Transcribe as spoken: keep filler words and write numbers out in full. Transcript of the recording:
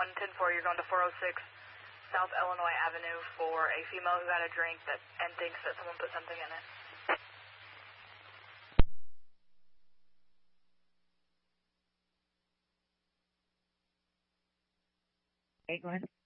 one ten four, you're going to four oh six South Illinois Avenue for a female who had a drink that and thinks that someone put something in it. Okay, go ahead.